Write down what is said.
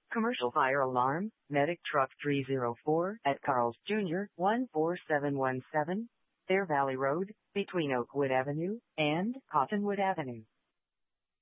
Commercial fire alarm, medic truck 304 at Carl's Jr. 14717, Fair Valley Road, between Oakwood Avenue and Cottonwood Avenue.